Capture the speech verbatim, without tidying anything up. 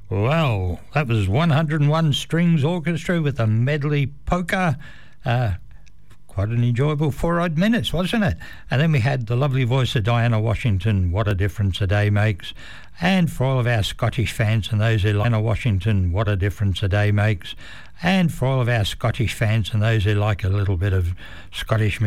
Well, that was one hundred and one Strings Orchestra with a medley polka. Uh, quite an enjoyable four odd minutes, wasn't it? And then we had the lovely voice of Diana Washington, What a Difference a Day Makes. And for all of our Scottish fans and those who like Diana Washington, What a Difference a Day Makes. And for all of our Scottish fans and those who like a little bit of Scottish music.